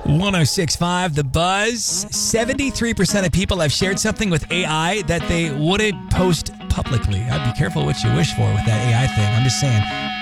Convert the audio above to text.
106.5 The Buzz. 73% of people have shared something with AI that they wouldn't post publicly. I'd be careful what you wish for with that AI thing. I'm just saying.